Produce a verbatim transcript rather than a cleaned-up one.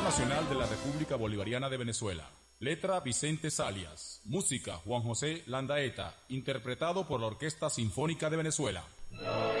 nacional de la República Bolivariana de Venezuela. Letra Vicente Salias. Música Juan José Landaeta. Interpretado por la Orquesta Sinfónica de Venezuela.